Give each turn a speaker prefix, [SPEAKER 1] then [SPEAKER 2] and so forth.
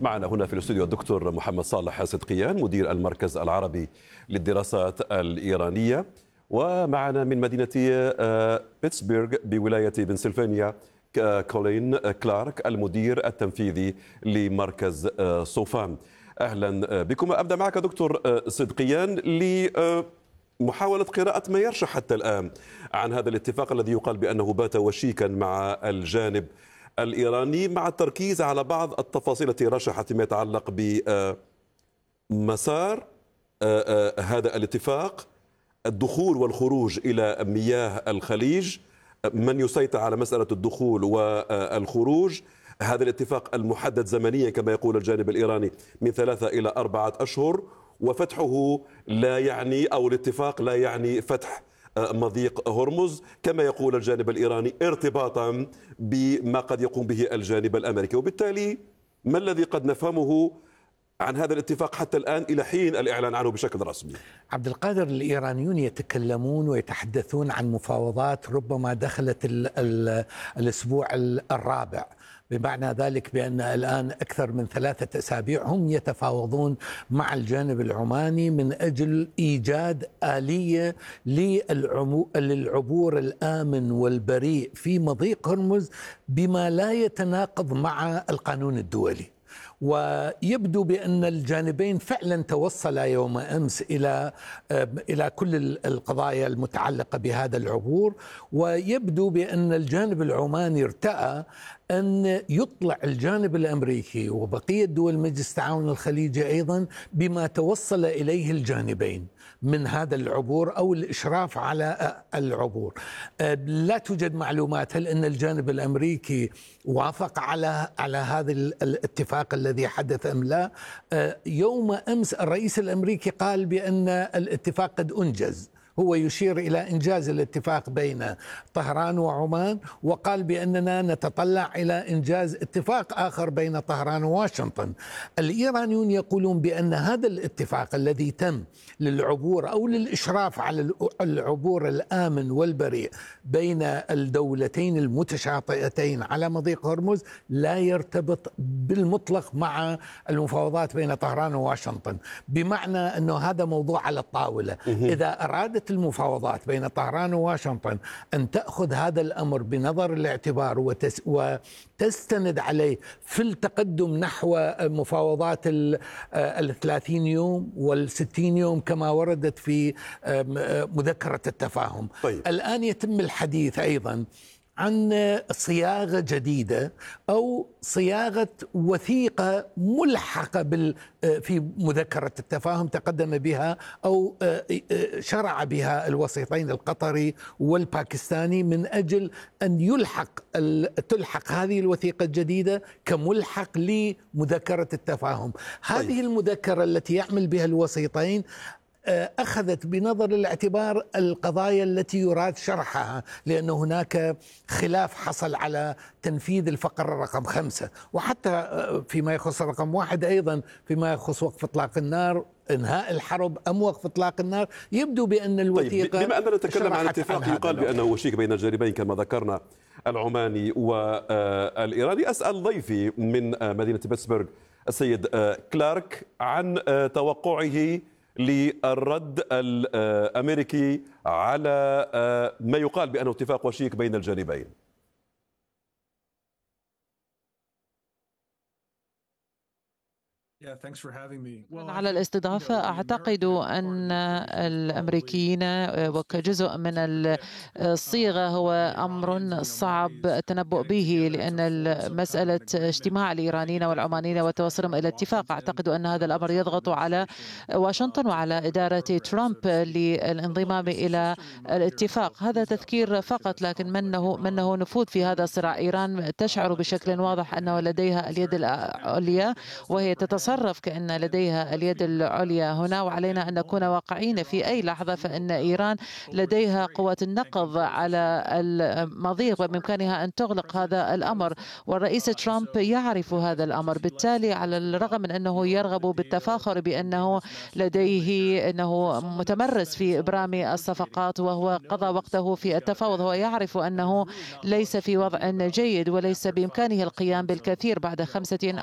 [SPEAKER 1] معنا هنا في الاستوديو الدكتور محمد صالح صدقيان مدير المركز العربي للدراسات الإيرانية، ومعنا من مدينة بيتسبرغ بولاية بنسلفانيا كولين كلارك المدير التنفيذي لمركز صوفان. أهلا بكم. أبدأ معك دكتور صدقيان لمحاولة قراءة ما يرشح حتى الآن عن هذا الاتفاق الذي يقال بأنه بات وشيكا مع الجانب الإيراني، مع التركيز على بعض التفاصيل التي رشحت فيما يتعلق بمسار هذا الاتفاق، الدخول والخروج إلى مياه الخليج، من يسيطر على مسألة الدخول والخروج، هذا الاتفاق المحدد زمنيا كما يقول الجانب الإيراني من 3 إلى 4 أشهر، وفتحه لا يعني أو الاتفاق لا يعني فتح مضيق هرمز كما يقول الجانب الإيراني ارتباطا بما قد يقوم به الجانب الأمريكي. وبالتالي ما الذي قد نفهمه عن هذا الاتفاق حتى الآن إلى حين الإعلان عنه بشكل رسمي؟
[SPEAKER 2] عبد القادر، الإيرانيون يتكلمون ويتحدثون عن مفاوضات ربما دخلت الأسبوع الرابع، بمعنى ذلك بأن الآن أكثر من 3 أسابيع هم يتفاوضون مع الجانب العماني من أجل إيجاد آلية للعبور الآمن والبريء في مضيق هرمز بما لا يتناقض مع القانون الدولي. ويبدو بأن الجانبين فعلا توصلا يوم أمس إلى كل القضايا المتعلقة بهذا العبور، ويبدو بأن الجانب العماني ارتأى أن يطلع الجانب الأمريكي وبقية دول مجلس التعاون الخليجي أيضا بما توصل إليه الجانبين من هذا العبور أو الإشراف على العبور. لا توجد معلومات هل أن الجانب الأمريكي وافق على هذا الاتفاق الذي حدث أم لا. يوم أمس الرئيس الأمريكي قال بأن الاتفاق قد أنجز، هو يشير إلى إنجاز الاتفاق بين طهران وعمان، وقال بأننا نتطلع إلى إنجاز اتفاق آخر بين طهران وواشنطن. الإيرانيون يقولون بأن هذا الاتفاق الذي تم للعبور أو للإشراف على العبور الآمن والبريء بين الدولتين المتشاطئتين على مضيق هرمز لا يرتبط بالمطلق مع المفاوضات بين طهران وواشنطن، بمعنى أنه هذا موضوع على الطاولة. إذا أرادت المفاوضات بين طهران وواشنطن أن تأخذ هذا الأمر بنظر الاعتبار وتستند عليه في التقدم نحو مفاوضات 30 يوم وال60 يوم كما وردت في مذكرة التفاهم.
[SPEAKER 1] طيب.
[SPEAKER 2] الآن يتم الحديث أيضا عن صياغة جديدة أو صياغة وثيقة ملحقة في مذكرة التفاهم تقدم بها أو شرع بها الوسيطين القطري والباكستاني من أجل أن تلحق هذه الوثيقة الجديدة كملحق لمذكرة التفاهم. هذه المذكرة التي يعمل بها الوسيطين أخذت بنظر الاعتبار القضايا التي يراد شرحها، لأن هناك خلاف حصل على تنفيذ الفقرة رقم 5، وحتى فيما يخص رقم 1 أيضا فيما يخص وقف إطلاق النار، إنهاء الحرب أم وقف إطلاق النار. يبدو بأن الوثيقة
[SPEAKER 1] طيب، بما أننا نتكلم عن اتفاق يقال بأنه وشيك بين الجانبين كما ذكرنا العماني والإيراني، أسأل ضيفي من مدينة بيتسبرغ السيد كلارك عن توقعه للرد الأمريكي على ما يقال بأنه اتفاق وشيك بين الجانبين.
[SPEAKER 3] على الاستضافة. أعتقد أن الأمريكيين وكجزء من الصيغة هو أمر صعب التنبؤ به، لأن مسألة اجتماع الإيرانيين والعمانيين وتوصلهم إلى اتفاق، أعتقد أن هذا الأمر يضغط على واشنطن وعلى إدارة ترامب للانضمام إلى الاتفاق. هذا تذكير فقط، لكن منه نفوذ في هذا الصراع. إيران تشعر بشكل واضح أنه لديها اليد العليا وهي تتصرف كأن لديها اليد العليا هنا، وعلينا أن نكون واقعين في أي لحظة، فإن إيران لديها قوة النقض على المضيق وبإمكانها أن تغلق هذا الأمر، والرئيس ترامب يعرف هذا الأمر. بالتالي على الرغم من أنه يرغب بالتفاخر بأنه أنه متمرس في إبرام الصفقات وهو قضى وقته في التفاوض، هو يعرف أنه ليس في وضع جيد وليس بإمكانه القيام بالكثير بعد 5